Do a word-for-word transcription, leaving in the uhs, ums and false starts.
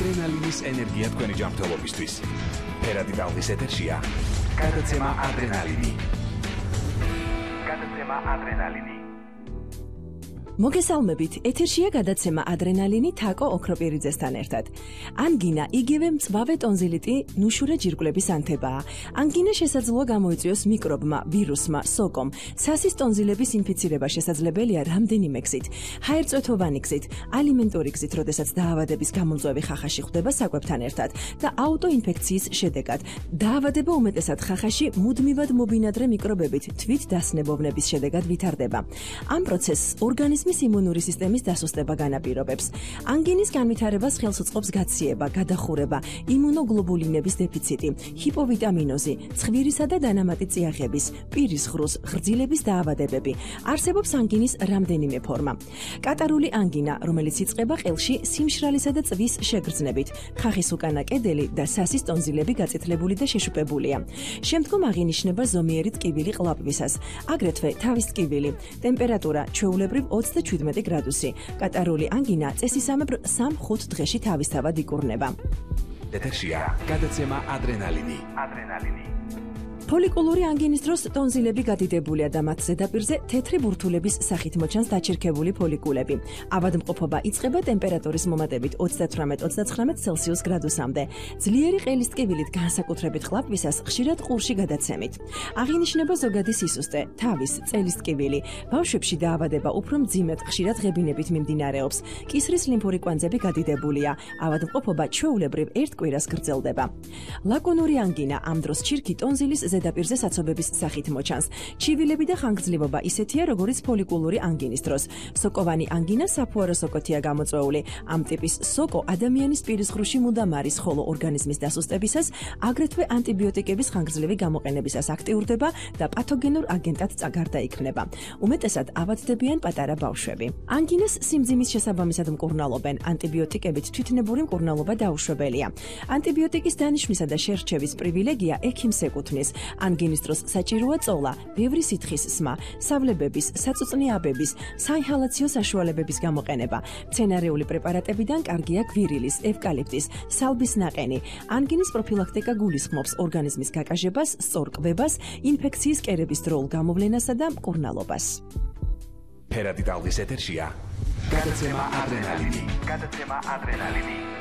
ადრენალინის ენერგია თქვენი ჯანმრთელობისთვის. ფერადი ტალღის ეთერშია გადაცემა ადრენალინი. გადაცემა ადრენალინი. მოგესალმებით, ეთერშია გადაცემა ადრენალინი თაკო ოქროპირიძესთან ერთად. ანგინა იგივე მწვავე ტონზილიტი ნუშურე ჯირკვლების ანთებაა. ანგინა შესაძლოა გამოიწვიოს მიკრობმა, ვირუსმა, სოკომ. სასის ტონზილების ინფიცირება შესაძლებელია რამდენიმე გზით. ჰაერწვეთოვანი გზით, ალიმენტური გზით, როდესაც დაავადების გამომწვევი ხახაში ხვდება საკვებთან ერთად და აუტოინფექციის შედეგად. დაავადება უმეტესად ხახაში მუდმივად მობინადრე მიკრობებით თვით დასნებოვნების შედეგად ვითარდება. ამ პროცესს ორგანიზმის იმუნური სისტემის დასუსტება განაპირობებს. ანგინის განვითარებას ხელს უწყობს გაციება, გადახურება, იმუნოგლობულინების დეფიციტი, ჰიპოვიტამინოზი, ცხვირისა და დანამატი წიაღების, პირის ღრუს, ღრძილების დაავადებები. არსებობს ანგინის რამდენიმე ფორმა. კატარული ანგინა, რომელიც იწყება ყელში სიმშრალისა და წვის შეგრძნებით, ხახის უკანა კედელი და სასის ტონზილები გაწითლებული და შეშუპებულია. შემდგომ აღინიშნება ზომიერი ტკივილი ყლაპვისას, აგრეთვე თავის ტკივილი, ტემპერატურა ჩვეულებრივ ოცდაშვიდმეტი გრადუსი. კატარული ანგინა წესისამებრ სამ-ხუთ დღეში თავისთავად იკურნება. ეთერშია გადაცემა ადრენალინი. ადრენალინი. ფოლიკულური ანგინის დროს ტონზილები გადიდებულია და მათ ზედაპირზე თეთრი ბურთულების სახით მოჩანს დაჩირქებული ფოლიკულები. ავადმყოფობა იწყება ტემპერატურის მომატებით ოცდათვრამეტ ოცდაცხრამეტ ცელსიუს გრადუსამდე. ძლიერი ყელის ტკივილით განსაკუთრებით ყლაპვისას ხშირად ყურში გადაცემით. აღინიშნება ზოგადი სისუსტე, თავის, წელის ტკივილი. ბავშვებში დაავადება უფრო მძიმედ ხშირად ღებინებით მიმდინარეობს. კისრის ლიმფური კვანძები გადიდებულია. ავადმყოფობა ჩვეულებრივ ერთ კვირას გრძელდება. ლაკონური ანგინა ამ დროს ჩირქი ტონზილის ზედაპირზე საცობების სახით მოჩანს. ჩივილები და ხანგრძლივობა ისეთია, როგორც ფოლიკულური ანგინის დროს. სოკოვანი ანგინა საფუარო სოკოთია გამოწვეული. ამ ტიპის სოკო ადამიანის პირის ღრუში მუდამ არის, ხოლო ორგანიზმის დასუსტებისას, აგრეთვე ანტიბიოტიკების ხანგრძლივი გამოყენებისას აქტიურდება და პათოგენურ აგენტად გარდაიქმნება. უმეტესად ავადდებიან პატარა ბავშვები. ანგინას სიმძიმის შესაბამისად მკურნალობენ. ანტიბიოტიკებით თვითნებური მკურნალობა დაუშვებელია. ანტიბიოტიკის დანიშვნისა და შერჩევის პრივილეგია ექიმს ეკუთვნის. ანგინის დროს საჭიროა წოლა, ბევრი სითხის სმა, სავლებების, საწუწნიაბების, საინჰალაციო საშუალებების გამოყენება. მცენარეული პრეპარატებიდან კარგია გვირილის, ევკალიპტის, სალბის ნაყენი. ანგინის პროფილაქტიკა გულისხმობს ორგანიზმის გაკაჟებას, სწორკვებას, ინფექციის კერების დროულ გამოვლენასა და მკურნალობას. ფერადი ტალღის ეთერშია გადაცემა ადრენალინი. გადაცემა ადრენალინი.